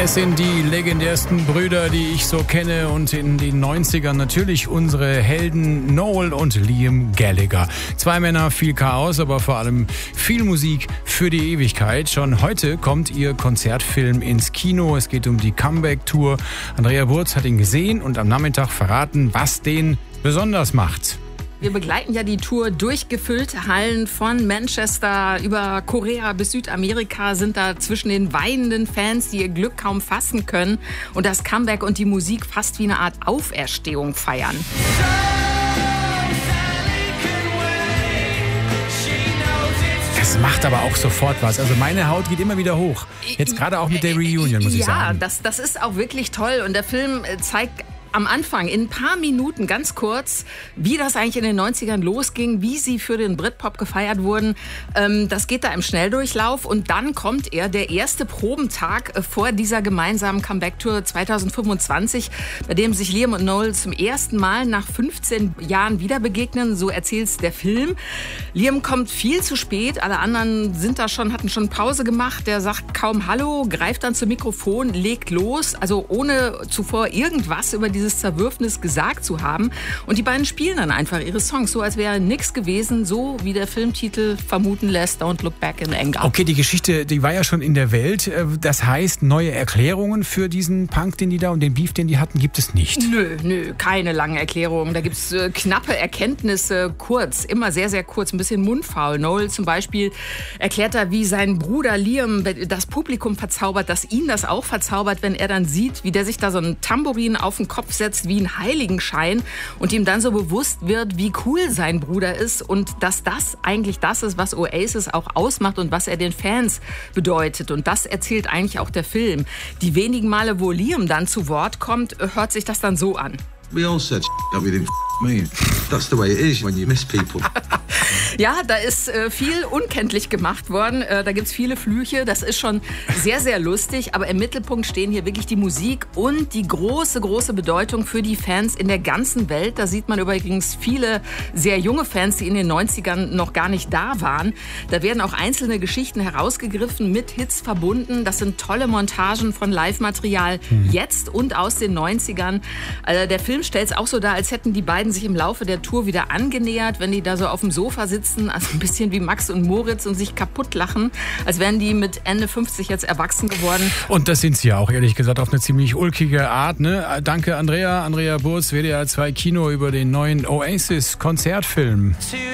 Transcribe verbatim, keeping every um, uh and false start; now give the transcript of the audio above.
Es sind die legendärsten Brüder, die ich so kenne, und in den neunzigern natürlich unsere Helden Noel und Liam Gallagher. Zwei Männer, viel Chaos, aber vor allem viel Musik für die Ewigkeit. Schon heute kommt ihr Konzertfilm ins Kino. Es geht um die Comeback-Tour. Andrea Burz hat ihn gesehen und am Nachmittag verraten, was den besonders macht. Wir begleiten ja die Tour durch gefüllte Hallen von Manchester über Korea bis Südamerika, sind da zwischen den weinenden Fans, die ihr Glück kaum fassen können und das Comeback und die Musik fast wie eine Art Auferstehung feiern. Das macht aber auch sofort was. Also meine Haut geht immer wieder hoch. Jetzt gerade auch mit der Reunion, muss ich ja, sagen. Ja, das, das ist auch wirklich toll und der Film zeigt am Anfang, in ein paar Minuten, ganz kurz, wie das eigentlich in den neunzigern losging, wie sie für den Britpop gefeiert wurden. Ähm, das geht da im Schnelldurchlauf und dann kommt er, der erste Probentag vor dieser gemeinsamen Comeback-Tour zweitausendfünfundzwanzig, bei dem sich Liam und Noel zum ersten Mal nach fünfzehn Jahren wieder begegnen, so erzählt's der Film. Liam kommt viel zu spät, alle anderen sind da schon, hatten schon Pause gemacht, der sagt kaum Hallo, greift dann zum Mikrofon, legt los, also ohne zuvor irgendwas über dieses Zerwürfnis gesagt zu haben. Und die beiden spielen dann einfach ihre Songs, so als wäre nichts gewesen, so wie der Filmtitel vermuten lässt, Don't Look Back in Anger. Okay, die Geschichte, die war ja schon in der Welt. Das heißt, neue Erklärungen für diesen Punk, den die da und den Beef, den die hatten, gibt es nicht? Nö, nö, keine langen Erklärungen. Da gibt es äh, knappe Erkenntnisse, kurz, immer sehr, sehr kurz, ein bisschen mundfaul. Noel zum Beispiel erklärt da, wie sein Bruder Liam das Publikum verzaubert, dass ihn das auch verzaubert, wenn er dann sieht, wie der sich da so ein Tambourin auf den Kopf setzt wie ein Heiligenschein und ihm dann so bewusst wird, wie cool sein Bruder ist und dass das eigentlich das ist, was Oasis auch ausmacht und was er den Fans bedeutet. Und das erzählt eigentlich auch der Film. Die wenigen Male, wo Liam dann zu Wort kommt, hört sich das dann so an. We all said that we didn't me. That's the way it is when you miss people. Ja, da ist äh, viel unkenntlich gemacht worden. Äh, da gibt's viele Flüche. Das ist schon sehr, sehr lustig. Aber im Mittelpunkt stehen hier wirklich die Musik und die große, große Bedeutung für die Fans in der ganzen Welt. Da sieht man übrigens viele sehr junge Fans, die in den neunzigern noch gar nicht da waren. Da werden auch einzelne Geschichten herausgegriffen, mit Hits verbunden. Das sind tolle Montagen von Live-Material hm. jetzt und aus den neunzigern. Also der Film stellt es auch so dar, als hätten die beiden sich im Laufe der Tour wieder angenähert, wenn die da so auf dem Sofa sitzen, also ein bisschen wie Max und Moritz und sich kaputt lachen, als wären die mit Ende fünfzig jetzt erwachsen geworden. Und das sind sie ja auch, ehrlich gesagt, auf eine ziemlich ulkige Art. Ne? Danke, Andrea. Andrea Burz, W D R zwei Kino über den neuen Oasis-Konzertfilm.